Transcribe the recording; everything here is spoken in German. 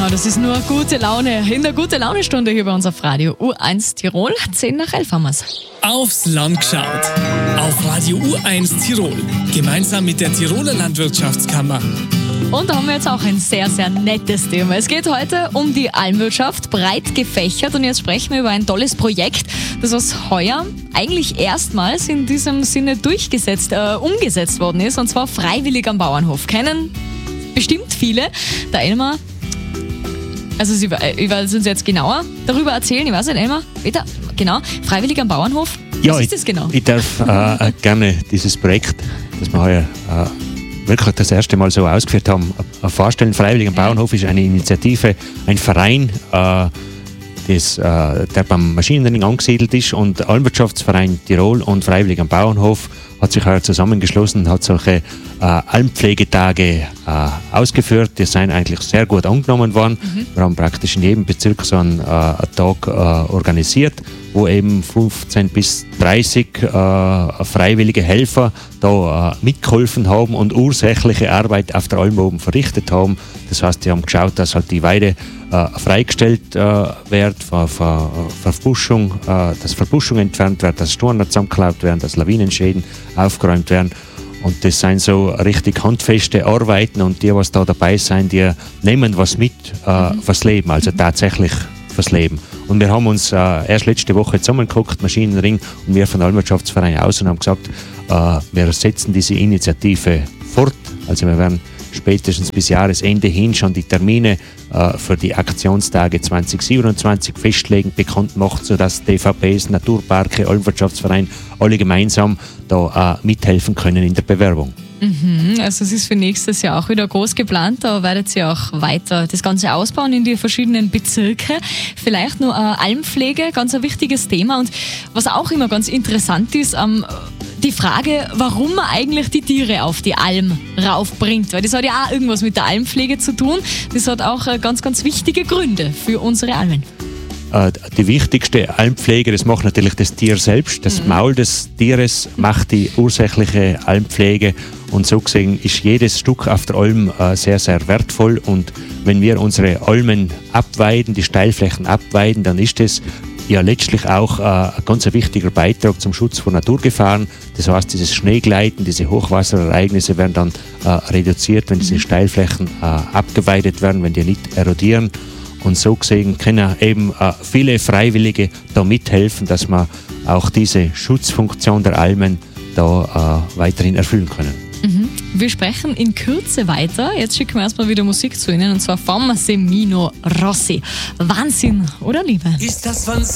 Genau, das ist nur gute Laune. In der Gute-Laune-Stunde hier bei uns auf Radio U1 Tirol. 10 nach 11 haben wir's. Aufs Land geschaut. Auf Radio U1 Tirol. Gemeinsam mit der Tiroler Landwirtschaftskammer. Und da haben wir jetzt auch ein sehr, sehr nettes Thema. Es geht heute um die Almwirtschaft, breit gefächert. Und jetzt sprechen wir über ein tolles Projekt, das aus heuer eigentlich erstmals in diesem Sinne umgesetzt worden ist. Und zwar freiwillig am Bauernhof. Kennen bestimmt viele. Der Elmar, also Sie wollen uns jetzt genauer darüber erzählen. Ich weiß nicht, Elmar, bitte, genau, freiwillig am Bauernhof. Was ist das genau? Ich darf gerne dieses Projekt, das wir heuer wirklich das erste Mal so ausgeführt haben, vorstellen. Freiwillig am Bauernhof ist eine Initiative, ein Verein, der beim Maschinenring angesiedelt ist, und Almwirtschaftsverein Tirol und Freiwillig am Bauernhof hat sich heuer zusammengeschlossen und hat solche Almpflegetage ausgeführt. Die sind eigentlich sehr gut angenommen worden. Wir haben praktisch in jedem Bezirk so einen Tag organisiert, wo eben 15 bis 30 freiwillige Helfer da mitgeholfen haben und ursächliche Arbeit auf der Alm oben verrichtet haben. Das heißt, die haben geschaut, dass halt die Weide freigestellt wird vor Verbuschung, dass Verbuschung entfernt wird, dass Stornen zusammengeklaut werden, dass Lawinenschäden aufgeräumt werden. Und das sind so richtig handfeste Arbeiten, und die, was da dabei sind, die nehmen was mit fürs Leben, also tatsächlich fürs Leben. Und wir haben uns erst letzte Woche zusammengeguckt, Maschinenring und wir von Almwirtschaftsverein aus, und haben gesagt, wir setzen diese Initiative fort. Also wir werden spätestens bis Jahresende hin schon die Termine für die Aktionstage 2027 festlegen, bekannt macht, sodass DVPs, Naturparke, Almwirtschaftsverein alle gemeinsam da mithelfen können in der Bewerbung. Also es ist für nächstes Jahr auch wieder groß geplant, da werdet ihr auch weiter das Ganze ausbauen in die verschiedenen Bezirke. Vielleicht nur Almpflege, ganz ein wichtiges Thema, und was auch immer ganz interessant ist, die Frage, warum man eigentlich die Tiere auf die Alm raufbringt, weil das hat ja auch irgendwas mit der Almpflege zu tun. Das hat auch ganz, ganz wichtige Gründe für unsere Almen. Die wichtigste Almpflege, das macht natürlich das Tier selbst. Das Maul des Tieres macht die ursächliche Almpflege, und so gesehen ist jedes Stück auf der Alm sehr, sehr wertvoll. Und wenn wir unsere Almen abweiden, die Steilflächen abweiden, dann ist das ja letztlich auch ein ganz wichtiger Beitrag zum Schutz vor Naturgefahren. Das heißt, dieses Schneegleiten, diese Hochwasserereignisse werden dann reduziert, wenn diese Steilflächen abgeweidet werden, wenn die nicht erodieren. Und so gesehen können eben viele Freiwillige da mithelfen, dass wir auch diese Schutzfunktion der Almen da weiterhin erfüllen können. Wir sprechen in Kürze weiter. Jetzt schicken wir erstmal wieder Musik zu Ihnen, und zwar vom Semino Rossi. Wahnsinn, oder Liebe? Ist das Wahnsinn?